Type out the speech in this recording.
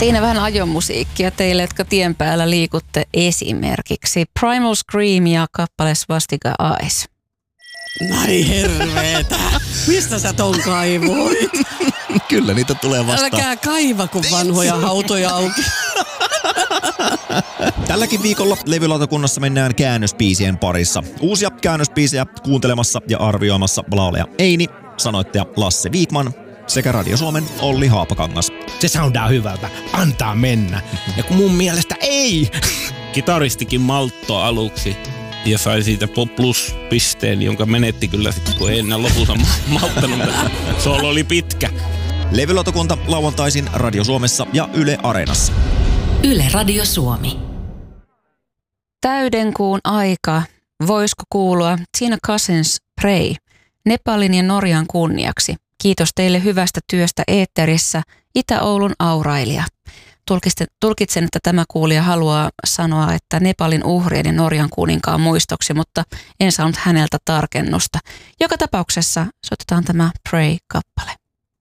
Siinä vähän ajomusiikkia teille, jotka tien päällä liikutte esimerkiksi. Primal Scream ja kappale Swastika Eyes. Nai herveetä. Mistä sä ton kaivoit? Kyllä niitä tulee vastaan. Älkää kaiva, kun vanhoja hautoja auki. Tälläkin viikolla levylautakunnassa mennään käännösbiisien parissa. Uusia käännösbiisejä kuuntelemassa ja arvioimassa laulaja Eini, sanoittaja Lasse Viikman sekä Radio Suomen Olli Haapakangas. Se soundaa hyvältä. Antaa mennä. Ja kun mun mielestä ei. Kitaristikin maltto aluksi ja sai siitä plus-pisteen, jonka menetti kyllä sitten, kun ei enää lopussa malttanut. Soolo oli pitkä. Levylautakunta lauantaisin Radio Suomessa ja Yle Areenassa. Yle Radio Suomi. Täydenkuun aika. Voisiko kuulua Tina Cousins Pray Nepalin ja Norjan kunniaksi. Kiitos teille hyvästä työstä eetterissä, Itä-Oulun aurailija. Tulkitsen, että tämä kuulija haluaa sanoa, että Nepalin uhrien ja Norjan kuninkaan muistoksi, mutta en saanut häneltä tarkennusta. Joka tapauksessa soitetaan tämä Pray-kappale.